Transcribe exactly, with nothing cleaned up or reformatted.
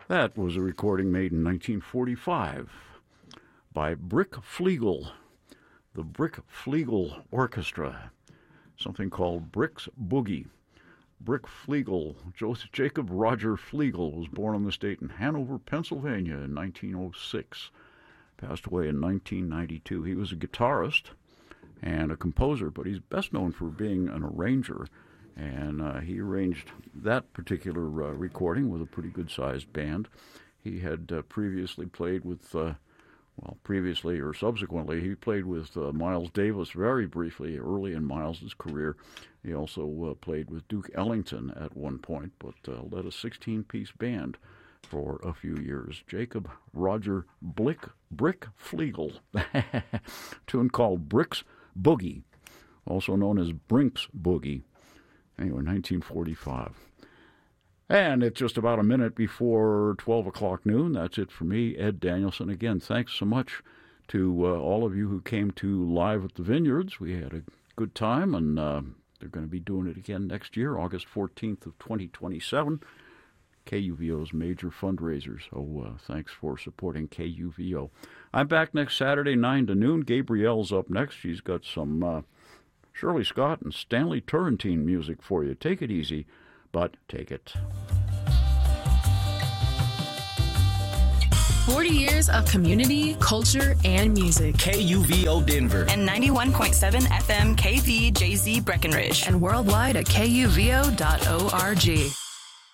That was a recording made in nineteen forty-five by Brick Flegel, the Brick Flegel Orchestra, something called Brick's Boogie. Brick Flegel, Joseph Jacob Roger Flegel, was born on this date in Hanover, Pennsylvania in nineteen oh six. Passed away in nineteen ninety-two. He was a guitarist and a composer, but he's best known for being an arranger. And uh, he arranged that particular uh, recording with a pretty good-sized band. He had uh, previously played with, uh, well, previously or subsequently, he played with uh, Miles Davis very briefly early in Miles's career. He also uh, played with Duke Ellington at one point, but uh, led a sixteen-piece band for a few years. Jacob Roger Blick, Brick Flegel, tune called Brick's Boogie, also known as Brink's Boogie. Anyway, nineteen forty-five. And it's just about a minute before twelve o'clock noon. That's it for me, Ed Danielson. Again, thanks so much to uh, all of you who came to Live at the Vineyards. We had a good time, and uh, they're going to be doing it again next year, August fourteenth of twenty twenty-seven. K U V O's major fundraiser. So uh, thanks for supporting K U V O. I'm back next Saturday, nine to noon. Gabrielle's up next. She's got some Uh, Shirley Scott and Stanley Turrentine music for you. Take it easy, but take it. forty years of community, culture, and music. K U V O Denver. And ninety-one point seven F M K V J Z Breckenridge. And worldwide at K U V O dot org.